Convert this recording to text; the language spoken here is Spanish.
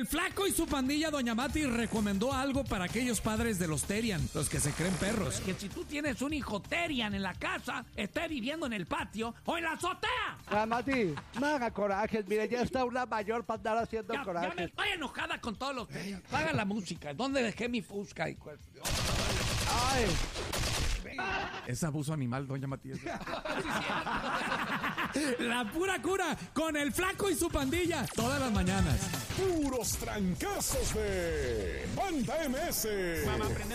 el Flaco y su pandilla, doña Mati recomendó algo para aquellos padres de los Terian, los que se creen perros. Que si tú tienes un hijo Terian en la casa, esté viviendo en el patio o en la azotea. Mati, no haga corajes, mire, ya está una mayor para andar haciendo Ya me corajes. estoy enojada con todos los Terian. Paga la música. ¿Dónde dejé mi fusca? Ay, Es abuso animal, doña Matías. La pura cura con el Flaco y su pandilla todas las mañanas. Puros trancazos de Banda MS.